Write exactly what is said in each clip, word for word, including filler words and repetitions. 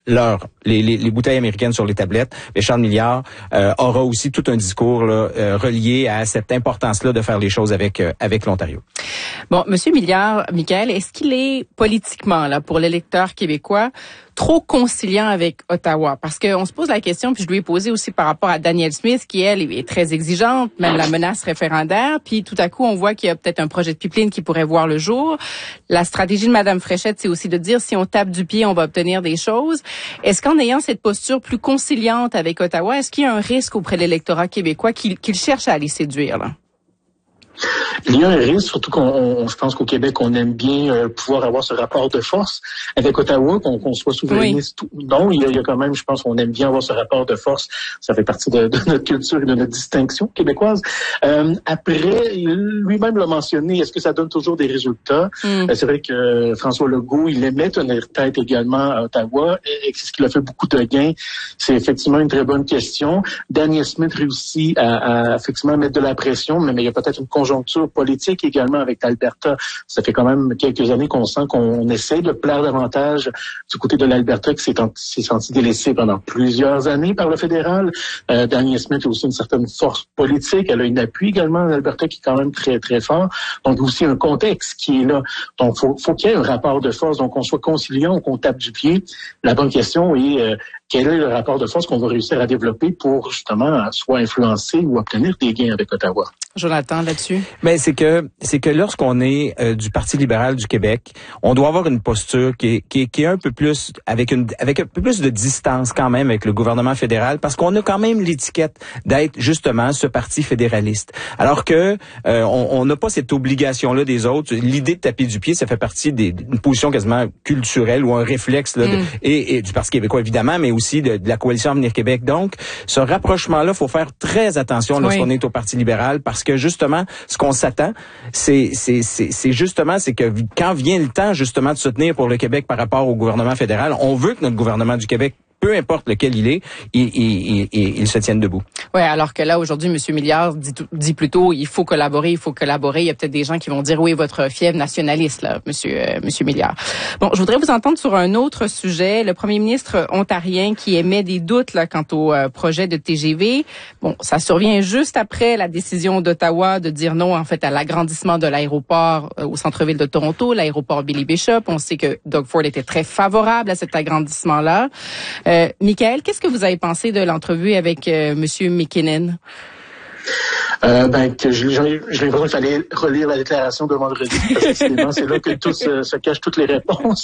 leur les, les, les bouteilles américaines sur les tablettes, mais Charles Milliard euh, aura aussi tout un discours là, euh, relié à cette importance-là de faire les choses avec euh, avec l'Ontario. Bon, Monsieur Milliard, Michaël, est-ce qu'il est politiquement là pour l'électeur québécois trop conciliant avec Ottawa? Parce qu'on se pose la question, puis je lui ai posé aussi par rapport à Danielle Smith, qui elle est très exigeante, même la menace référendaire. Puis tout à coup, on voit qu'il y a peut-être un projet de pipeline qui pourrait voir le jour. La stratégie de Madame Fréchette, c'est aussi de dire si on tape du pied, on va obtenir des choses. Est-ce qu'en ayant cette posture plus conciliante avec Ottawa, est-ce qu'il y a un risque auprès de l'électorat québécois qu'il, qu'il cherche à aller séduire là? Il y a un risque, surtout qu'on, on, je pense qu'au Québec, on aime bien euh, pouvoir avoir ce rapport de force avec Ottawa, qu'on, qu'on soit souverainiste ou oui. non. Il y, a, il y a quand même, je pense qu'on aime bien avoir ce rapport de force. Ça fait partie de, de notre culture et de notre distinction québécoise. Euh, après, lui-même l'a mentionné, est-ce que ça donne toujours des résultats? Mm. Euh, c'est vrai que euh, François Legault, il aimait tenir tête également à Ottawa et, et c'est ce qui a fait beaucoup de gains. C'est effectivement une très bonne question. Danielle Smith réussit à, à effectivement mettre de la pression, mais, mais il y a peut-être une conjoncture politique également avec l'Alberta. Ça fait quand même quelques années qu'on sent qu'on essaie de plaire davantage du côté de l'Alberta qui s'est, s'est senti délaissé pendant plusieurs années par le fédéral. Euh, Danielle Smith a aussi une certaine force politique. Elle a une appui également de l'Alberta qui est quand même très, très fort. Donc aussi un contexte qui est là. Donc faut, faut qu'il y ait un rapport de force. Donc qu'on soit conciliant ou qu'on tape du pied. La bonne question est euh, quel est le rapport de force qu'on va réussir à développer pour justement soit influencer ou obtenir des gains avec Ottawa? Jonathan, là-dessus? Ben c'est que c'est que lorsqu'on est euh, du Parti libéral du Québec, on doit avoir une posture qui est, qui est, qui est un peu plus avec une avec un peu plus de distance quand même avec le gouvernement fédéral, parce qu'on a quand même l'étiquette d'être justement ce parti fédéraliste. Alors que euh, on n'a pas cette obligation-là des autres. L'idée de taper du pied, ça fait partie des, d'une position quasiment culturelle ou un réflexe là, mm. de, et, et du Parti québécois évidemment, mais aussi de, de la coalition Avenir Québec. Donc, ce rapprochement-là, faut faire très attention lorsqu'on oui. est au Parti libéral, parce que justement, ce qu'on s'attend, c'est, c'est, c'est, c'est justement, c'est que quand vient le temps justement de se tenir pour le Québec par rapport au gouvernement fédéral, on veut que notre gouvernement du Québec, peu importe lequel il est, il, il, il, il se tienne debout. Oui, alors que là, aujourd'hui, M. Milliard dit, dit plutôt, il faut collaborer, il faut collaborer. Il y a peut-être des gens qui vont dire, oui, votre fièvre nationaliste, là, Monsieur, euh, Monsieur Milliard. Bon, je voudrais vous entendre sur un autre sujet. Le premier ministre ontarien qui émet des doutes, là, quant au euh, projet de T G V. Bon, ça survient juste après la décision d'Ottawa de dire non, en fait, à l'agrandissement de l'aéroport euh, au centre-ville de Toronto, l'aéroport Billy Bishop. On sait que Doug Ford était très favorable à cet agrandissement-là. Euh, Michaël, qu'est-ce que vous avez pensé de l'entrevue avec euh, Monsieur McKinnon? Euh, ben, que je, j'ai, j'ai l'impression qu'il fallait relire la déclaration de vendredi, parce que c'est, c'est là que tout se, se cachent toutes les réponses.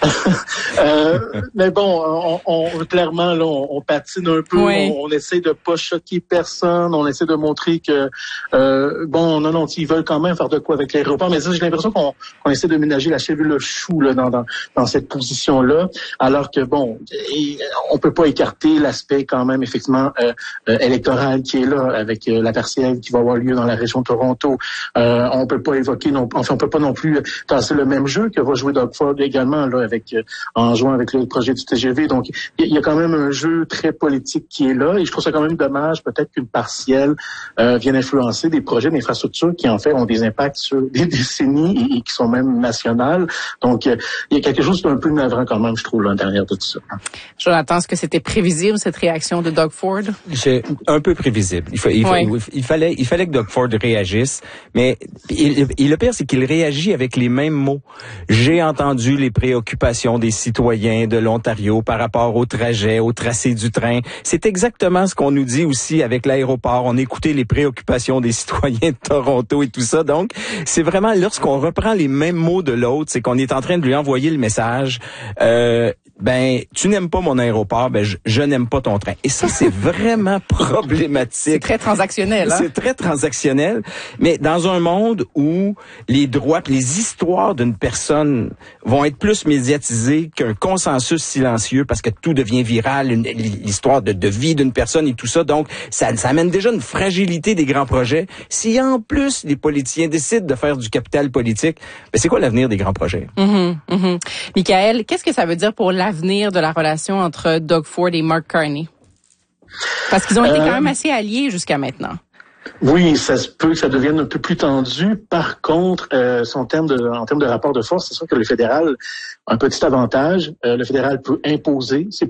euh, mais bon, on, on, clairement, là, on, on patine un peu, oui. on, on essaie de pas choquer personne, on essaie de montrer que, euh, bon, non, non, ils veulent quand même faire de quoi avec l'aéroport, mais ça, j'ai l'impression qu'on, qu'on essaie de ménager la cheville chou, là, dans, dans, dans cette position-là, alors que, bon, et, on peut pas écarter l'aspect quand même, effectivement, euh, euh, électoral qui est là, avec euh, la partielle qui va avoir lieu dans la région de Toronto. Euh, on peut pas évoquer non, enfin on peut pas non plus tasser le même jeu que va jouer Doug Ford également là avec euh, en jouant avec le projet du T G V. Donc il y, y a quand même un jeu très politique qui est là et je trouve ça quand même dommage peut-être qu'une partielle euh, vienne influencer des projets d'infrastructure qui en fait ont des impacts sur des décennies et, et qui sont même nationales. Donc euh, il y a quelque chose d'un peu navrant quand même je trouve là derrière tout ça. Jonathan, est-ce que c'était prévisible cette réaction de Doug Ford? C'est un peu prévisible. Il, faut, il, oui. faut, il fallait Il fallait que Doug Ford réagisse, mais il, il, le pire, c'est qu'il réagit avec les mêmes mots. J'ai entendu les préoccupations des citoyens de l'Ontario par rapport au trajet, au tracé du train. C'est exactement ce qu'on nous dit aussi avec l'aéroport. On écoutait les préoccupations des citoyens de Toronto et tout ça. Donc, c'est vraiment lorsqu'on reprend les mêmes mots de l'autre, c'est qu'on est en train de lui envoyer le message. Euh, ben, tu n'aimes pas mon aéroport, ben je, je n'aime pas ton train. Et ça, c'est vraiment problématique. C'est très transactionnel, hein? C'est très transactionnel, mais dans un monde où les droits, les histoires d'une personne vont être plus médiatisées qu'un consensus silencieux parce que tout devient viral, une, l'histoire de, de vie d'une personne et tout ça, donc ça, ça amène déjà une fragilité des grands projets. Si en plus les politiciens décident de faire du capital politique, ben c'est quoi l'avenir des grands projets? Mm-hmm, mm-hmm. Michaël, qu'est-ce que ça veut dire pour l'avenir de la relation entre Doug Ford et Mark Carney? Parce qu'ils ont été euh... quand même assez alliés jusqu'à maintenant. Oui, ça se peut que ça devienne un peu plus tendu. Par contre, euh, en termes de, en termes de rapport de force, c'est sûr que le fédéral a un petit avantage. Euh, le fédéral peut imposer ses